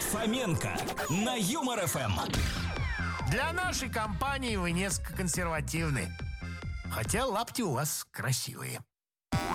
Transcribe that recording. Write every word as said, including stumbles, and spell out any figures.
Фоменко на Юмор ФМ. Для нашей компании вы несколько консервативны. Хотя лапти у вас красивые.